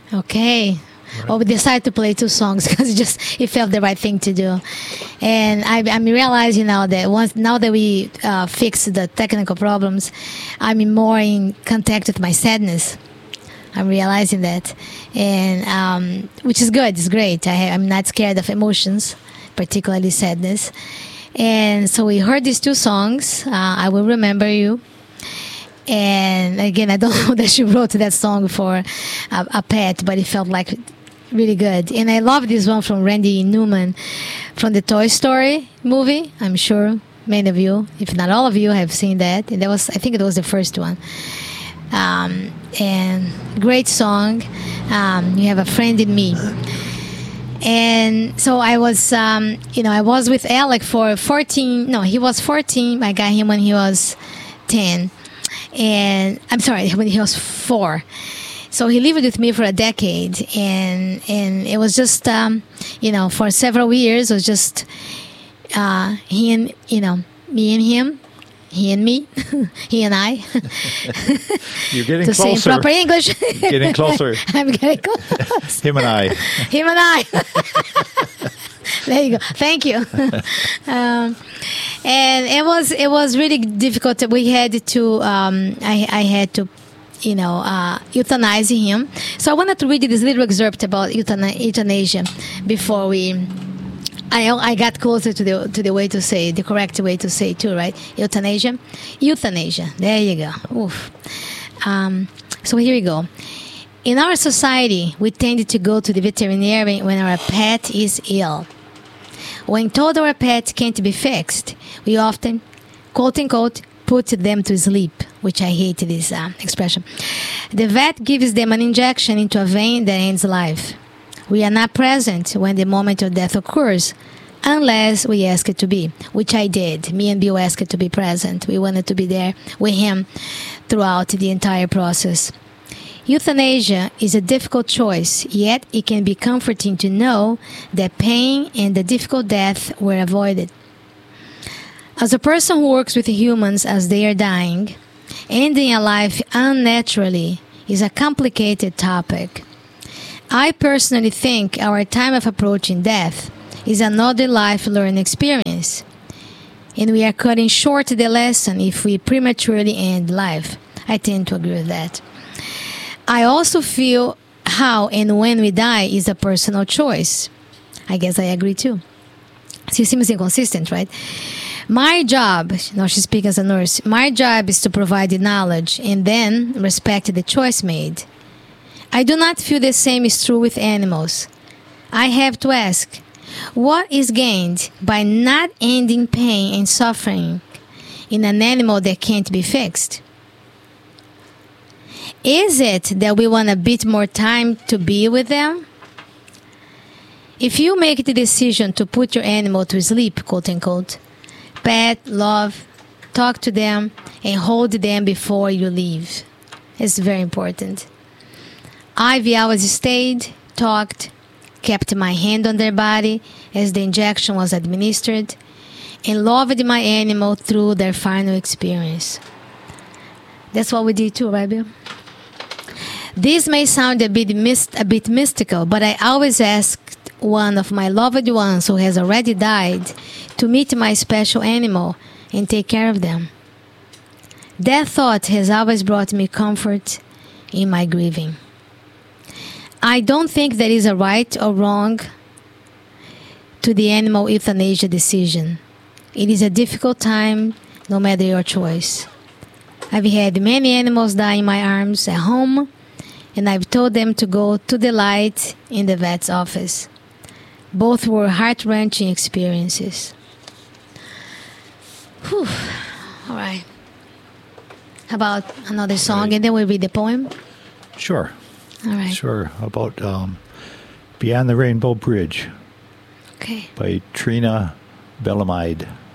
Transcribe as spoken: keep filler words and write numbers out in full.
Okay. Right. Well, we decided to play two songs because it just it felt the right thing to do, and I, I'm realizing now that once now that we uh, fixed the technical problems, I'm more in contact with my sadness. I'm realizing that, and um, which is good. It's great. I have, I'm not scared of emotions, particularly sadness. And so we heard these two songs. Uh, I Will Remember You. And again, I don't know that she wrote that song for a, a pet, but it felt like really good. And I love this one from Randy Newman from the Toy Story movie. I'm sure many of you, if not all of you, have seen that. And that was, I think it was the first one. Um, and great song. Um, you Have a Friend in Me. And so I was, um, you know, I was with Alec for fourteen. No, he was fourteen. I got him when he was ten. And I'm sorry, when he was four. So he lived with me for a decade, and and it was just, um, you know, for several years, it was just uh, he and, you know, me and him, he and me, he and I. You're getting to closer. say in proper English. Getting closer. I'm getting close. Him and I. Him and I. There you go. Thank you. um, and it was it was really difficult. We had to. Um, I I had to. You know, uh, euthanize him. So I wanted to read you this little excerpt about euthana- euthanasia before we. I I got closer to the to the way to say it, the correct way to say it too, right? Euthanasia, euthanasia. There you go. Oof. Um, so here we go. In our society, we tend to go to the veterinarian when our pet is ill. When told our pet can't be fixed, we often, quote unquote, put them to sleep, which I hate this uh, expression. The vet gives them an injection into a vein that ends life. We are not present when the moment of death occurs, unless we ask it to be, which I did. Me and Bill asked it to be present. We wanted to be there with him throughout the entire process. Euthanasia is a difficult choice, yet it can be comforting to know that pain and the difficult death were avoided. As a person who works with humans as they are dying, ending a life unnaturally is a complicated topic. I personally think our time of approaching death is another life learning experience, and we are cutting short the lesson if we prematurely end life. I tend to agree with that. I also feel how and when we die is a personal choice. I guess I agree too. She seems inconsistent, right? My job, now she speaks as a nurse, my job is to provide the knowledge and then respect the choice made. I do not feel the same is true with animals. I have to ask, what is gained by not ending pain and suffering in an animal that can't be fixed? Is it that we want a bit more time to be with them? If you make the decision to put your animal to sleep, quote unquote, pet, love, talk to them, and hold them before you leave. It's very important. I've always stayed, talked, kept my hand on their body as the injection was administered, and loved my animal through their final experience. That's what we did too, right, Bill? This may sound a bit, myst- a bit mystical, but I always ask one of my loved ones who has already died to meet my special animal and take care of them. That thought has always brought me comfort in my grieving. I don't think there is a right or wrong to the animal euthanasia decision. It is a difficult time, no matter your choice. I've had many animals die in my arms at home, and I've told them to go to the light in the vet's office. Both were heart-wrenching experiences. Whew. All right. How about another song, right, and then we'll read the poem? Sure. All right. Sure. How about um, Beyond the Rainbow Bridge? Okay. By Trina Bellamide.